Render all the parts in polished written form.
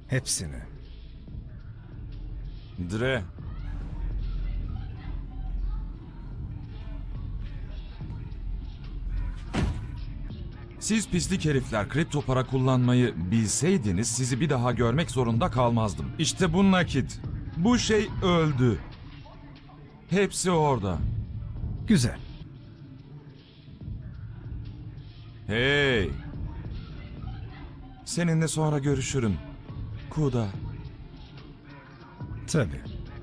Hepsini. Dre. Siz pislik herifler kripto para kullanmayı bilseydiniz sizi bir daha görmek zorunda kalmazdım. İşte bu nakit. Bu şey öldü. Hepsi orada. Güzel. Hey. Seninle sonra görüşürüm. Kuda. Tabii.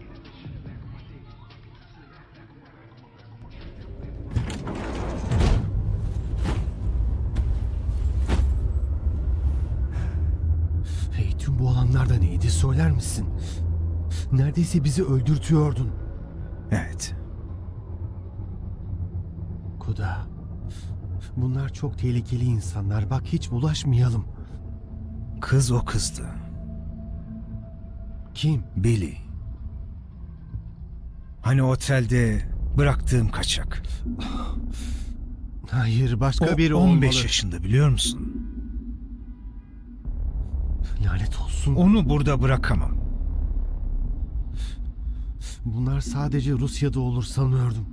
Hey, tüm bu olanlar da neydi söyler misin? Neredeyse bizi öldürtüyordun. Evet. Kuda. Bunlar çok tehlikeli insanlar. Bak hiç bulaşmayalım. Kız o kızdı. Kim? Billy. Hani otelde bıraktığım kaçak. Hayır, başka O biri 15 olmalı. yaşında biliyor musun? Lanet olsun. Onu burada bırakamam. Bunlar sadece Rusya'da olur sanıyordum.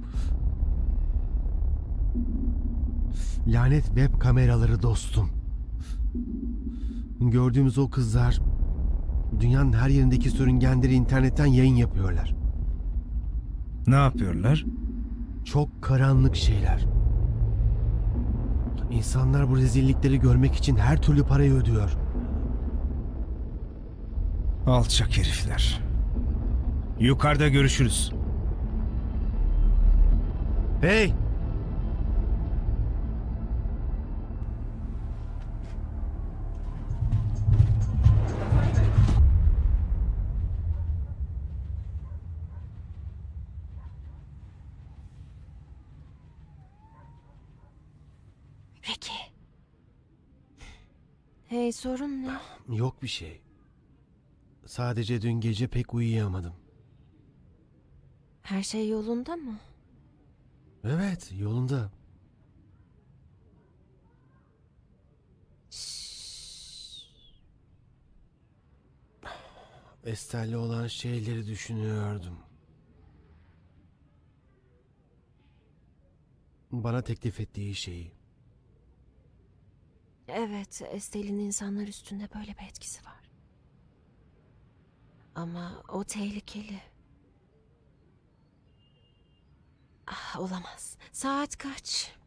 Lanet web kameraları dostum. Gördüğümüz o kızlar dünyanın her yerindeki sürüngenleri internetten yayın yapıyorlar. Ne yapıyorlar? Çok karanlık şeyler. İnsanlar bu rezillikleri görmek için her türlü parayı ödüyor. Alçak herifler. Yukarıda görüşürüz. Hey! Ricky. Hey, sorun ne? Yok bir şey. Sadece dün gece pek uyuyamadım. Her şey yolunda mı? Evet, yolunda. Ester'le olan şeyleri düşünüyordum. Bana teklif ettiği şeyi. Evet, Estel'in insanlar üstünde böyle bir etkisi var. Ama o tehlikeli. Olamaz. Saat kaç?